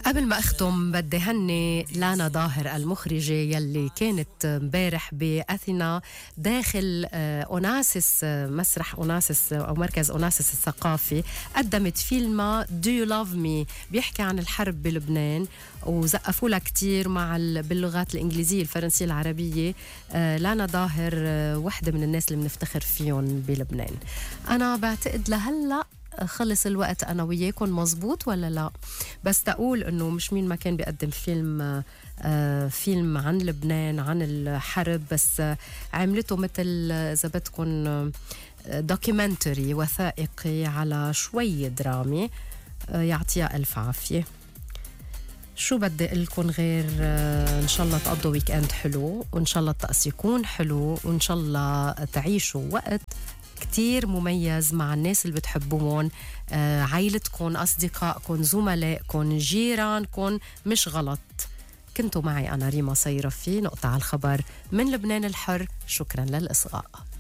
قبل ما أختم بدي هني لانا ظاهر المخرجة يلي كانت امبارح بأثينا داخل أوناسيس، مسرح أوناسيس أو مركز أوناسيس الثقافي. قدمت فيلمها Do You Love Me، بيحكي عن الحرب بلبنان وزقفوا لها كتير مع باللغات الإنجليزية الفرنسية العربية. لانا ظاهر واحدة من الناس اللي بنفتخر فيهم بلبنان. أنا بعتقد لهلأ خلص الوقت أنا وياكم مزبوط ولا لا؟ بس تقول إنه مش مين ما كان بيقدم فيلم عن لبنان، عن الحرب، بس عملته مثل إذا بدكم دوكيومنتري وثائقي على شوي درامي. يعطيها ألف عافية. شو بدي لكم غير إن شاء الله تقضوا ويك اند حلو، وإن شاء الله الطقس يكون حلو، وإن شاء الله تعيشوا وقت كتير مميز مع الناس اللي بتحبوهم، عائلتكم، أصدقائكم، زملائكم، جيرانكم. مش غلط. كنتوا معي أنا ريما صيرفي، نقطة على الخبر من لبنان الحر. شكرا للإصغاء.